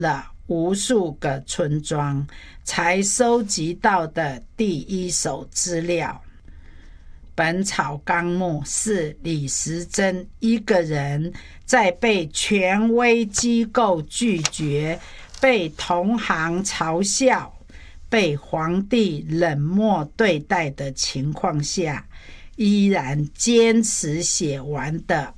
了无数个村庄，才收集到的第一手资料。本草纲目是李时珍一个人在被权威机构拒绝、被同行嘲笑、被皇帝冷漠对待的情况下，依然坚持写完的。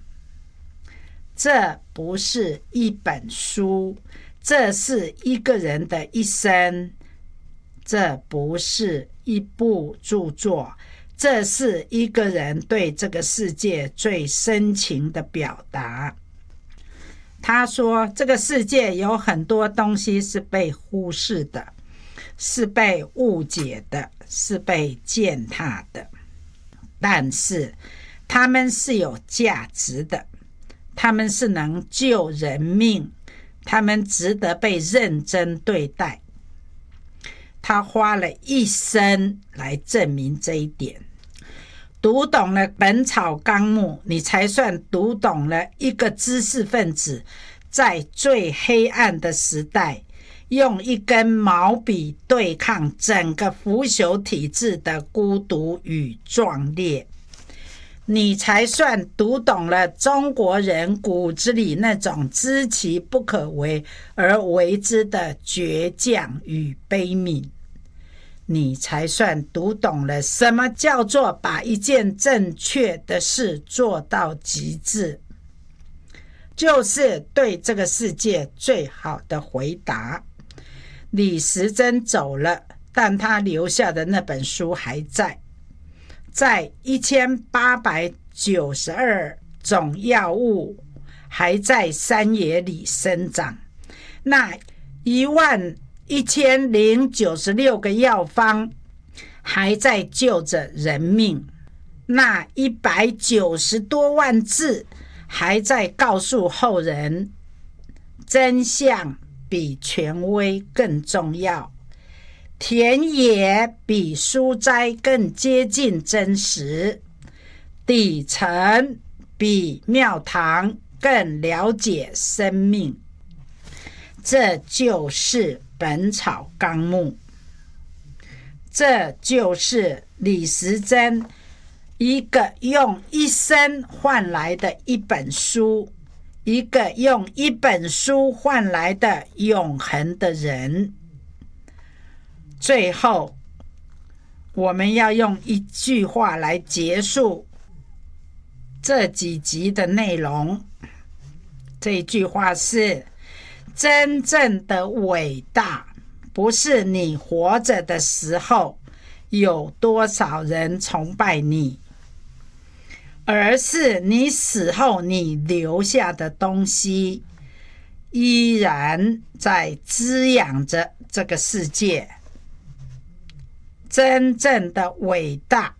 这不是一本书，这是一个人的一生，这不是一部著作，这是一个人对这个世界最深情的表达。他说，这个世界有很多东西是被忽视的，是被误解的，是被践踏的，但是他们是有价值的，他们是能救人命，他们值得被认真对待。他花了一生来证明这一点。读懂了《本草纲目》，你才算读懂了一个知识分子在最黑暗的时代，用一根毛笔对抗整个腐朽体制的孤独与壮烈。你才算读懂了中国人骨子里那种知其不可为而为之的倔强与悲悯。你才算读懂了什么叫做把一件正确的事做到极致，就是对这个世界最好的回答。李时珍走了，但他留下的那本书还在1892种药物还在山野里生长，那11096个药方还在救着人命，那190多万字还在告诉后人，真相比权威更重要，田野比书斋更接近真实，底层比庙堂更了解生命。这就是《本草纲目》，这就是李时珍一个用一生换来的一本书，一个用一本书换来的永恒的人。最后，我们要用一句话来结束这几集的内容。这一句话是：真正的伟大不是你活着的时候有多少人崇拜你，而是你死后你留下的东西依然在滋养着这个世界。真正的伟大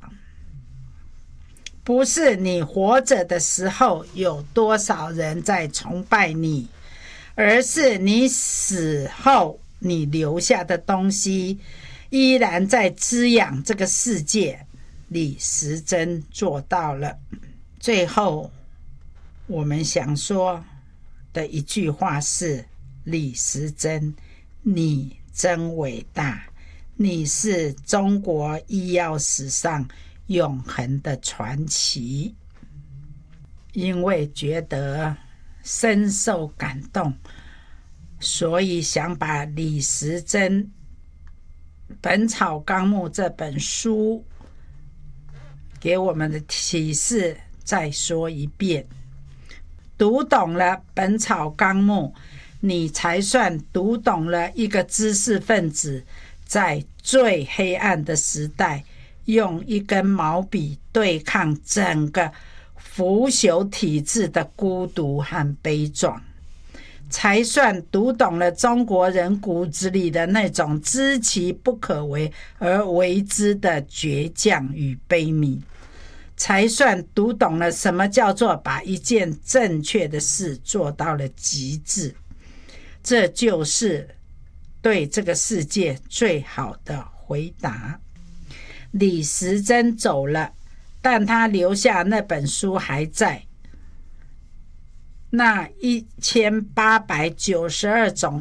不是你活着的时候有多少人在崇拜你，而是你死后你留下的东西依然在滋养这个世界。李时珍做到了。最后我们想说的一句话是：李时珍，你真伟大，你是中国医药史上永恒的传奇。因为觉得深受感动，所以想把李时珍《本草纲目》这本书给我们的启示再说一遍。读懂了《本草纲目》，你才算读懂了一个知识分子在最黑暗的时代，用一根毛笔对抗整个腐朽体制的孤独和悲壮，才算读懂了中国人骨子里的那种知其不可为而为之的倔强与悲悯，才算读懂了什么叫做把一件正确的事做到了极致。这就是对这个世界最好的回答。李时珍走了，但他留下那本书还在， 那1892种